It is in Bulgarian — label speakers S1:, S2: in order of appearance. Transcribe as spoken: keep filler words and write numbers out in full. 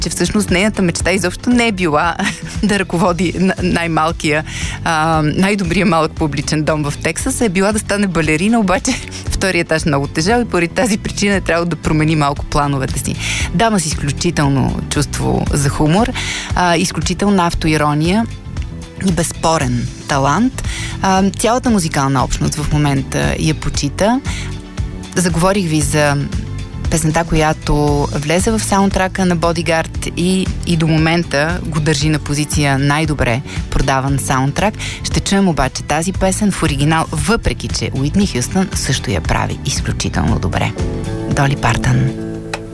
S1: че всъщност нейната мечта изобщо не е била да ръководи най-малкия, а, най-добрия малък публичен дом в Тексас, е била да стане балерина, обаче втория етаж много тежал и поради тази причина е трябвало да промени малко плановете си. Дама с изключително чувство за хумор, а, изключителна автоирония и безспорен талант. А, цялата музикална общност в момента я почита. Заговорих ви за песента, която влезе в саундтрака на Бодигард и, и до момента го държи на позиция най-добре продаван саундтрак. Ще чуем обаче тази песен в оригинал, въпреки че Уитни Хюстън също я прави изключително добре. Доли Партън.